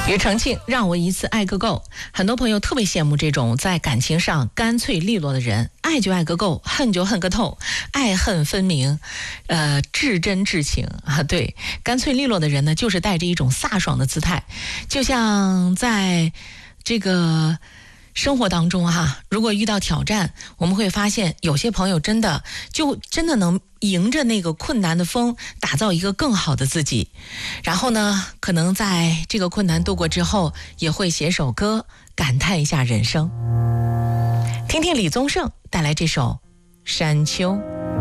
庾澄庆让我一次爱个够，很多朋友特别羡慕这种在感情上干脆利落的人，爱就爱个够，恨就恨个透，爱恨分明，至真至情啊。对，干脆利落的人呢，就是带着一种飒爽的姿态，就像在这个生活当中哈，如果遇到挑战，我们会发现有些朋友真的能迎着那个困难的风，打造一个更好的自己。然后呢，可能在这个困难度过之后，也会写首歌感叹一下人生。听听李宗盛带来这首《山丘》。